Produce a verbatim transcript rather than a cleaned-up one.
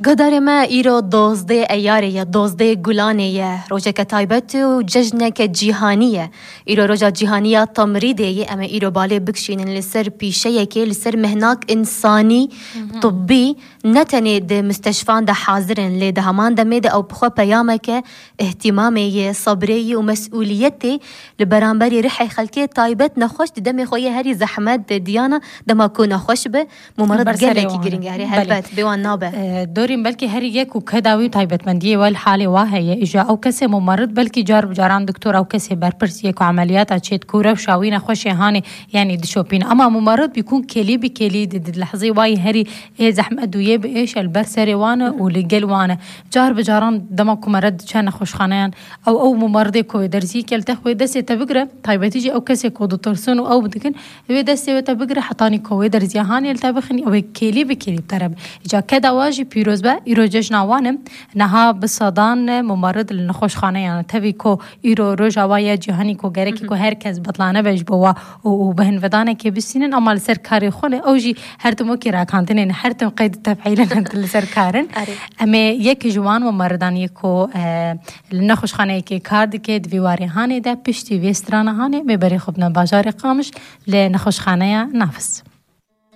قدر ما إيرو دوزده أيارية دوزده قلانية روجة كتايبت وججنة كجيهانية إيرو روجة جيهانية تمريدية أما إيرو بالي بكشين لسر بيشيكي لسر مهناك إنساني طبي نتني ده مستشفان ده حاضرين لي ده همان ده ميده أو بخوا بيامك اهتمامي صبري ومسؤوليتي لبرانبري رحي خلكي تايبت نخوش دمي خويا هاري زحمات ديانا دما كونا خوش به ممرض قلكي قرنگ هاري هلبت بيوان نابه دوریم بلکه هر یک و کداوی تایبەتمەندی وال حالی واهیه اجا او کسی ممرض بلکه جار بجاران دکتور او کسی برپرس یک عملیات اچید کوره و شاوین خوش هانی یعنی دشوپین اما ممرض بيكون كلي بكلي د لحظه واي هري زحمه دويه بايش البرسري وانا ولقل وانا جار بجاران دمك مرد كان خوشخانيان او او ممرض كو درسي كل تخوي دسه تبقره تایبەتیجی او کسی کو دکتور سن او بدكن وي دسه تبقره حطاني كو درسي هاني التبخني او كلي بكلي بترب اجا كداواجي پیروز به ایرو جشنوانم نها بصدان ممرض لنخوشخانه یعنی تبی کو ایرو روجاوای جهانی کو گرکی کو هر کس بطلانه بج بوا و بهن ودانه که بسینن اما لسر کاری خونه اوجی هر تمو کی راکانتنین هر تم قید تفعیل انت لسر کارن اما یک جوان ممرضان یکو لنخوشخانه کی کارد که دویواری هانی ده پشتی وسترانه هانی میبری خوب نه بازار قامش لنخوشخانه نفس